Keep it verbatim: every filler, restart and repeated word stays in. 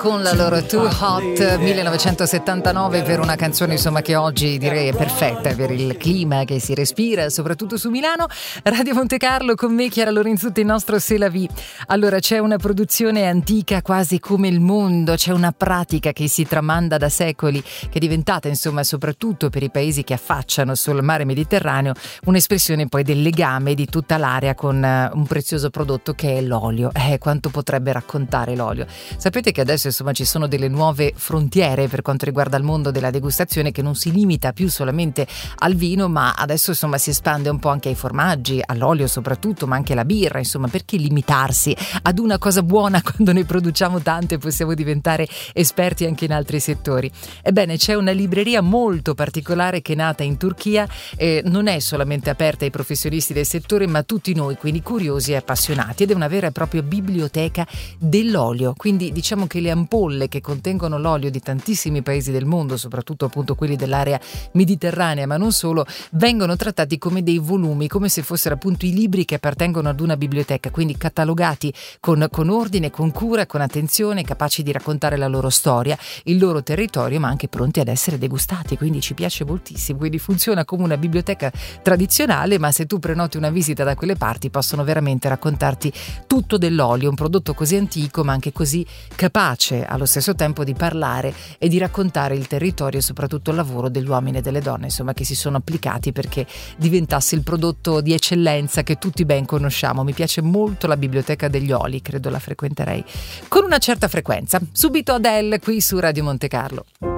con la loro Too Hot millenovecentosettantanove, per una canzone insomma che oggi direi è perfetta per il clima che si respira soprattutto su Milano. Radio Monte Carlo, con me Chiara Lorenzutti, il nostro C'est la vie. Allora, c'è una produzione antica quasi come il mondo, c'è una pratica che si tramanda da secoli, che è diventata insomma soprattutto per i paesi che affacciano sul mare Mediterraneo un'espressione poi del legame di tutta l'area con un prezioso prodotto che è l'olio. Eh, quanto potrebbe raccontare l'olio. Sapete che adesso insomma ci sono delle nuove frontiere per quanto riguarda il mondo della degustazione, che non si limita più solamente al vino, ma adesso insomma si espande un po' anche ai formaggi, all'olio soprattutto, ma anche alla birra. Insomma, perché limitarsi ad una cosa buona quando ne produciamo tante e possiamo diventare esperti anche in altri settori? Ebbene, c'è una libreria molto particolare che è nata in Turchia, e non è solamente aperta ai professionisti del settore ma a tutti noi, quindi curiosi e appassionati, ed è una vera e propria biblioteca dell'olio. Quindi diciamo che le ampolle che contengono l'olio di tantissimi paesi del mondo, soprattutto appunto quelli dell'area mediterranea ma non solo, vengono trattati come dei volumi, come se fossero appunto i libri che appartengono ad una biblioteca, quindi catalogati con, con ordine, con cura, con attenzione, capaci di raccontare la loro storia, il loro territorio, ma anche pronti ad essere degustati. Quindi ci piace moltissimo, quindi funziona come una biblioteca tradizionale, ma se tu prenoti una visita da quelle parti possono veramente raccontarti tutto dell'olio, un prodotto così antico ma anche così capace allo stesso tempo di parlare e di raccontare il territorio e soprattutto il lavoro degli uomini e delle donne, insomma, che si sono applicati perché diventasse il prodotto di eccellenza che tutti ben conosciamo. Mi piace molto la biblioteca degli oli, credo la frequenterei con una certa frequenza. Subito Adele qui su Radio Monte Carlo.